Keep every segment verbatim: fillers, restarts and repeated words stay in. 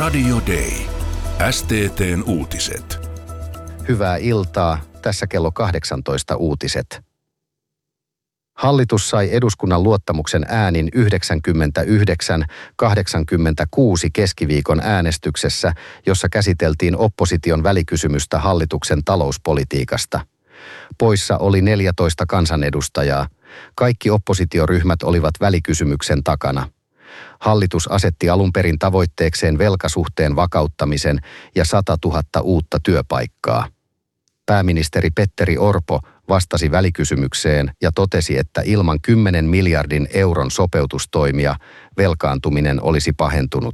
Radio Day. S T T:n uutiset. Hyvää iltaa. Tässä kello kahdeksantoista uutiset. Hallitus sai eduskunnan luottamuksen äänin yhdeksänkymmentäyhdeksän kahdeksankymmentäkuusi keskiviikon äänestyksessä, jossa käsiteltiin opposition välikysymystä hallituksen talouspolitiikasta. Poissa oli neljätoista kansanedustajaa. Kaikki oppositioryhmät olivat välikysymyksen takana. Hallitus asetti alun perin tavoitteekseen velkasuhteen vakauttamisen ja sata tuhatta uutta työpaikkaa. Pääministeri Petteri Orpo vastasi välikysymykseen ja totesi, että ilman kymmenen miljardin euron sopeutustoimia velkaantuminen olisi pahentunut.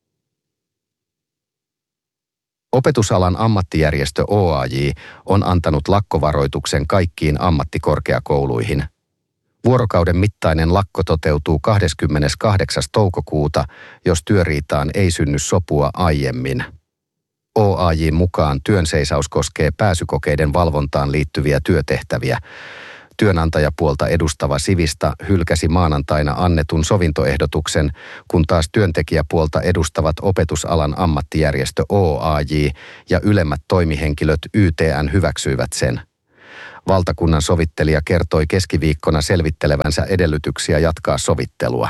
Opetusalan ammattijärjestö O A J on antanut lakkovaroituksen kaikkiin ammattikorkeakouluihin. Vuorokauden mittainen lakko toteutuu kahdeskymmeneskahdeksas toukokuuta, jos työriitaan ei synny sopua aiemmin. O A J:n mukaan työnseisaus koskee pääsykokeiden valvontaan liittyviä työtehtäviä. Työnantajapuolta edustava Sivista hylkäsi maanantaina annetun sovintoehdotuksen, kun taas työntekijäpuolta edustavat opetusalan ammattijärjestö O A J ja ylemmät toimihenkilöt Y T N hyväksyivät sen. Valtakunnan sovittelija kertoi keskiviikkona selvittelevänsä edellytyksiä jatkaa sovittelua.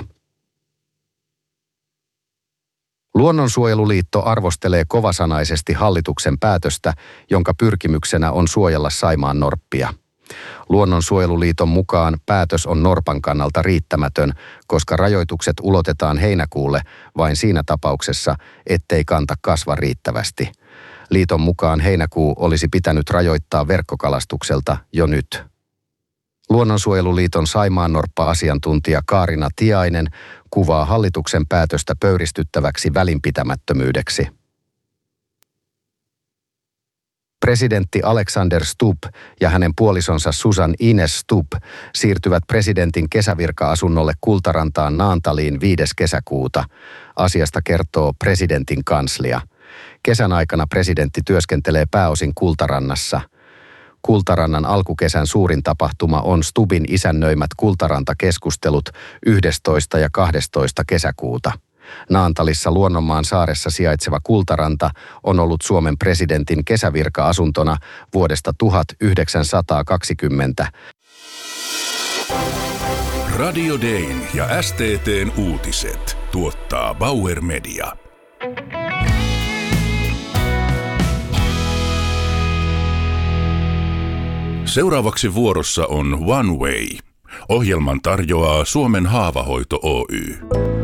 Luonnonsuojeluliitto arvostelee kovasanaisesti hallituksen päätöstä, jonka pyrkimyksenä on suojella saimaannorppia. Luonnonsuojeluliiton mukaan päätös on norpan kannalta riittämätön, koska rajoitukset ulotetaan heinäkuulle vain siinä tapauksessa, ettei kanta kasva riittävästi. Liiton mukaan heinäkuu olisi pitänyt rajoittaa verkkokalastukselta jo nyt. Luonnonsuojeluliiton saimaannorppa-asiantuntija Kaarina Tiainen kuvaa hallituksen päätöstä pöyristyttäväksi välinpitämättömyydeksi. Presidentti Alexander Stubb ja hänen puolisonsa Susan Ines Stubb siirtyvät presidentin kesävirka-asunnolle Kultarantaan Naantaliin viides kesäkuuta. Asiasta kertoo presidentin kanslia. Kesän aikana presidentti työskentelee pääosin Kultarannassa. Kultarannan alkukesän suurin tapahtuma on Stubbin isännöimät Kultaranta-keskustelut yhdestoista ja kahdestoista kesäkuuta. Naantalissa Luonnonmaan saaressa sijaitseva Kultaranta on ollut Suomen presidentin kesävirka-asuntona vuodesta tuhatyhdeksänsataakaksikymmentä. Radio Dayn ja S T T:n uutiset tuottaa Bauer Media. Seuraavaksi vuorossa on One Way. Ohjelman tarjoaa Suomen Haavahoito Oy.